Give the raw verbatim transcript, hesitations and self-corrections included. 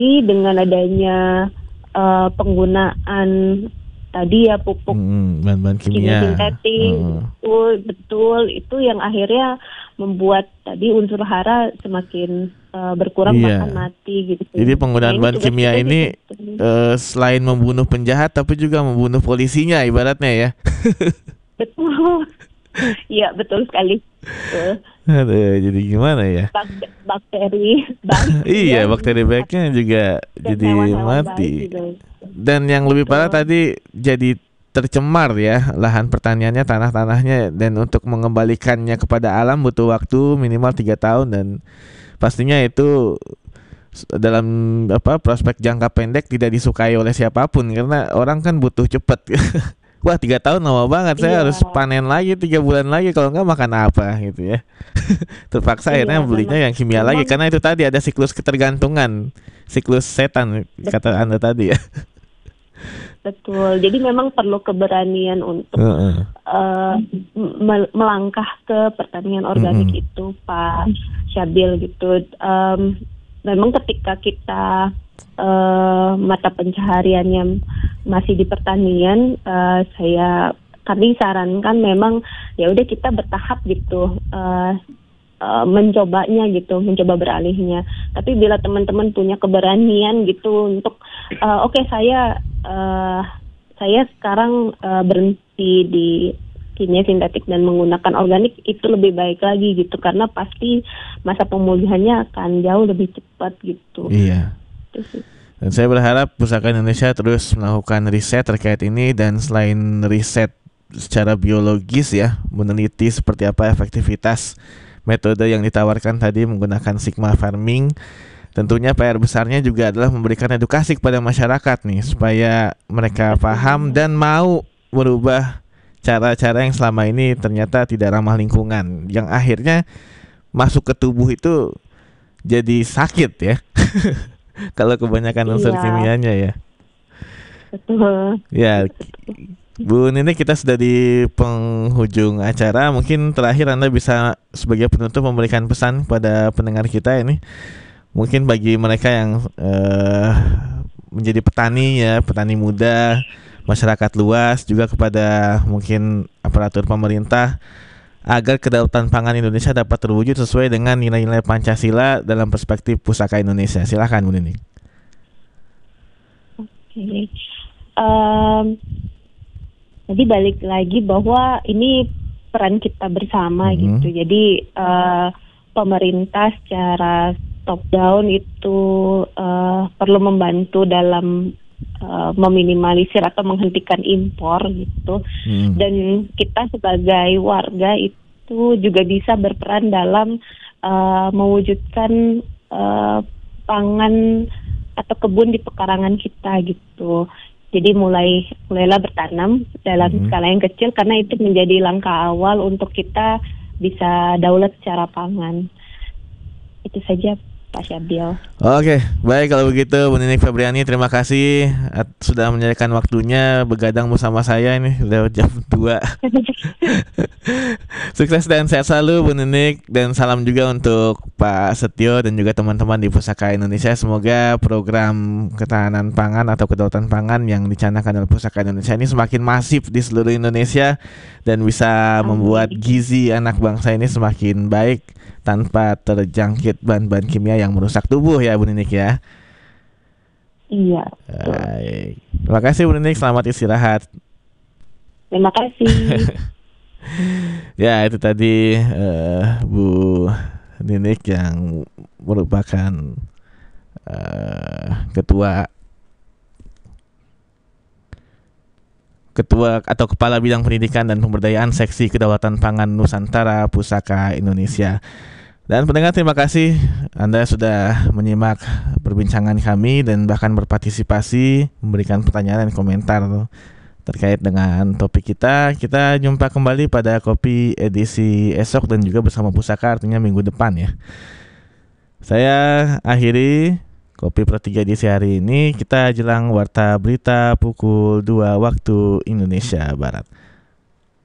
dengan adanya uh, penggunaan tadi ya pupuk hmm, bahan-bahan kimia kimia. sintetik, Hmm. betul betul itu yang akhirnya membuat tadi unsur hara semakin uh, berkurang Iya. bahkan mati gitu. Jadi penggunaan Nah, bahan tugas kimia kita ini sih, uh, selain membunuh penjahat tapi juga membunuh polisinya ibaratnya ya. betul. Iya betul sekali. Betul. Aduh, jadi gimana ya? Bak- bakteri baik Iya, ya, bakteri baiknya juga dan jadi hewan-hewan baik mati. juga. Dan yang lebih parah Betul. tadi jadi tercemar ya lahan pertaniannya, tanah-tanahnya, dan untuk mengembalikannya kepada alam butuh waktu minimal tiga tahun dan pastinya itu s- dalam apa prospek jangka pendek tidak disukai oleh siapapun karena orang kan butuh cepet. Wah, tiga tahun lama banget, saya Iya, harus panen lagi tiga bulan lagi, kalau nggak makan apa gitu ya. Terpaksa iya akhirnya belinya memang yang kimia lagi memang karena itu tadi ada siklus ketergantungan, siklus setan kata Anda tadi ya. betul. Jadi memang perlu keberanian untuk Heeh. uh, me- melangkah ke pertanian organik Mm-mm. itu, Pak Syabil gitu. Um, memang ketika kita uh, mata pencahariannya masih di pertanian, uh, saya kami sarankan memang ya udah kita bertahap gitu. Uh, uh, mencobanya gitu, mencoba beralihnya. Tapi bila teman-teman punya keberanian gitu untuk uh, oke okay, saya uh, saya sekarang uh, berhenti di kimia sintetik dan menggunakan organik, itu lebih baik lagi gitu karena pasti masa pemulihannya akan jauh lebih cepat gitu. Iya. Itu sih. Dan saya berharap Pusaka Indonesia terus melakukan riset terkait ini dan selain riset secara biologis ya, meneliti seperti apa efektivitas metode yang ditawarkan tadi menggunakan Sigma Farming. Tentunya P R besarnya juga adalah memberikan edukasi kepada masyarakat nih supaya mereka paham dan mau merubah cara-cara yang selama ini ternyata tidak ramah lingkungan, yang akhirnya masuk ke tubuh itu jadi sakit ya. Kalau kebanyakan unsur Iya, kimianya ya. betul. Ya, Bu Nini, kita sudah di penghujung acara. Mungkin terakhir Anda bisa sebagai penutup memberikan pesan kepada pendengar kita ini. Mungkin bagi mereka yang uh, menjadi petani ya, petani muda, masyarakat luas, juga kepada mungkin aparatur pemerintah agar kedaulatan pangan Indonesia dapat terwujud sesuai dengan nilai-nilai Pancasila dalam perspektif Pusaka Indonesia. Silakan Bu Nini. Oke. Okay. Um, jadi balik lagi bahwa ini peran kita bersama Mm-hmm. gitu. Jadi uh, pemerintah secara top down itu uh, perlu membantu dalam uh, meminimalisir atau menghentikan impor gitu. Mm-hmm. Dan kita sebagai warga itu juga bisa berperan dalam uh, mewujudkan uh, pangan atau kebun di pekarangan kita gitu. Jadi mulai mulailah bertanam dalam Mm-hmm. skala yang kecil karena itu menjadi langkah awal untuk kita bisa daulat secara pangan. Itu saja Pak Syabil. Oke, baik kalau begitu Bu Nining Febriani, terima kasih at- sudah menyediakan waktunya begadang bersama saya ini lewat jam dua. Sukses dan sehat selalu Bu Nining, dan salam juga untuk Pak Setio dan juga teman-teman di Pusaka Indonesia. Semoga program ketahanan pangan atau kedaulatan pangan yang dicanangkan oleh Pusaka Indonesia ini semakin masif di seluruh Indonesia dan bisa membuat gizi anak bangsa ini semakin baik tanpa terjangkit bahan-bahan kimia yang merusak tubuh ya Bu Ninik ya. Iya. Baik. Terima kasih Bu Ninik, selamat istirahat. Terima kasih. Ya, itu tadi uh, Bu Ninik yang merupakan uh, ketua Ketua atau Kepala Bidang Pendidikan dan Pemberdayaan Seksi Kedaulatan Pangan Nusantara Pusaka Indonesia. Dan pendengar, terima kasih Anda sudah menyimak perbincangan kami dan bahkan berpartisipasi, memberikan pertanyaan dan komentar terkait dengan topik kita. Kita jumpa kembali pada Kopi edisi esok dan juga bersama Pusaka, artinya minggu depan ya. Saya akhiri Kopi Pro tiga edisi hari ini. Kita jelang warta berita pukul dua waktu Indonesia Barat.